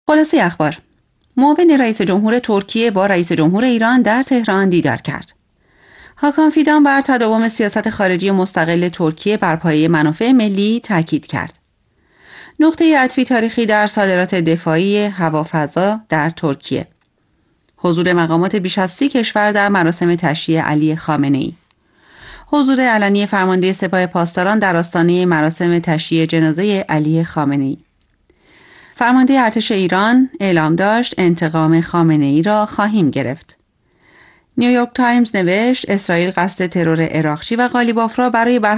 خلاصه اخبار: معاون رئیس جمهور ترکیه با رئیس جمهور ایران در تهران دیدار کرد. هاکان فیدان بر تداوم سیاست خارجی مستقل ترکیه بر پایه منافع ملی تاکید کرد. نقطه عطفی تاریخی در صادرات دفاعی هوافضا در ترکیه. حضور مقامات بیش از 30 کشور در مراسم تشییع علی خامنه‌ای. حضور علنی فرمانده سپاه پاسداران در آستانه مراسم تشییع جنازه علی خامنه‌ای. فرمانده ارتش ایران اعلام داشت انتقام خامنه‌ای را خواهیم گرفت. نیویورک تایمز نوشت اسرائیل قصد ترور عراقچی و قالیباف را برای